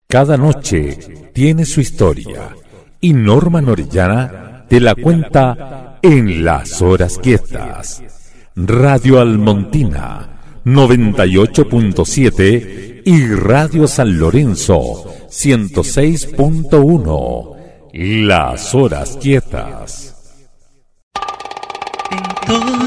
Cada noche tiene su historia y Norma Orellana te la cuenta en Las Horas Quietas. Radio Almontina 98.7 y Radio San Lorenzo 106.1. Las Horas Quietas. En todo